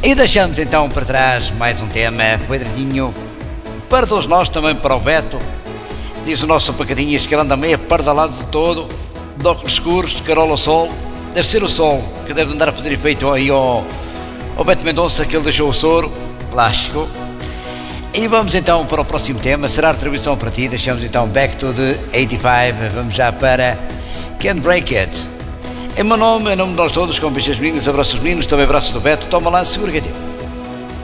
E deixamos então para trás mais um tema, Pedrinho, para todos nós, também para o Beto. Diz o nosso Pacadinhas que ele anda meio pardalado de todo, de óculos escuros, de carola ao sol. Deve ser o sol que deve andar a fazer efeito aí ao Beto Mendonça, que ele deixou o soro, lá chegou. E vamos então para o próximo tema, será a retribuição para ti. Deixamos então Back to the 85, vamos já para Can't Break It. Em meu nome, em nome de nós todos, com beijos meninos, abraços meninos, também abraços do Beto, toma lá, segura que é teu.